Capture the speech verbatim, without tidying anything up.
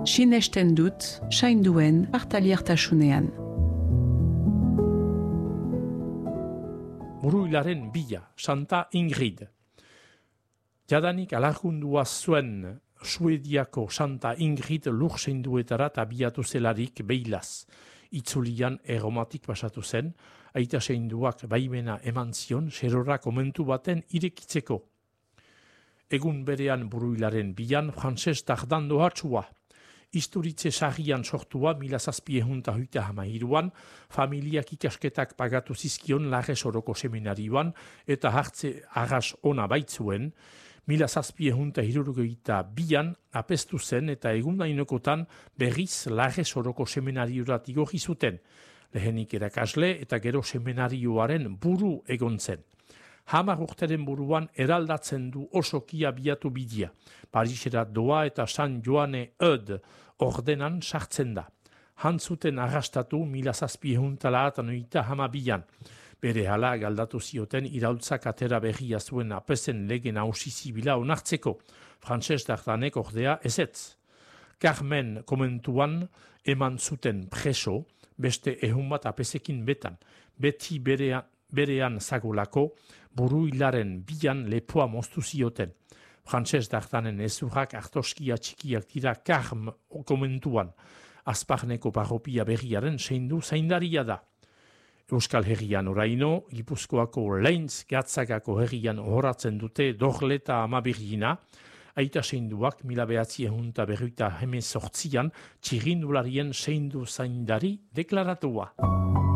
sinesten dut, sainduen partaliertasunean. Buruilaren bila, Santa Ingrid. Jadanik alargundua zuen Suediako Santa Ingrid lursenduetara abiatu zelarik beilaz. Itzulian erromatik pasatu zen, aita seinduak baimena eman zion serora komentu baten irekitzeko. Egun berean Buruilaren bilan Frantses Dardando hatsua. Isturitze sarrian sortua mila zazpiehunta hogeita hamairuan, familiak ikasketak pagatu zizkion Larres Oroko seminarioan eta hartze arras ona baitzuen, mila zazpiehunta hirurogeita bian apestu zen eta egun hainokotan berriz Larres Oroko seminariorat igorri zuten, lehenik erakasle eta gero seminarioaren buru egon zen. Hamar urteren buruan eraldatzen du osoki abiatu bidia. Parisera doa eta San Joane Eud ordenan sartzen da. Hantzuten arrastatu mila zazpiehuntala atanoita hamabian. Bere hala galdatu zioten iraultzak atera berria zuen apesen lege nausi zibila onartzeko. Frantses Dardanek ordea ezetz. Carmen komentuan eman zuten preso, beste ehun bat apesekin betan. Beti berean, berean zagolako, Buruilaren bilan lepoa moztu zioten. Frantses Dardanen ezurrak artoskia txikiak dira Karm komentuan. Azparneko parropia berriaren seindu zaindaria da. Euskal Herrian oraino, Gipuzkoako Leintz Gatzagako herrian horatzen dute Dorleta amabirgina, aita seinduak mila behatziehunta berroita hemezortzian txirindularien seindu zaindari deklaratua.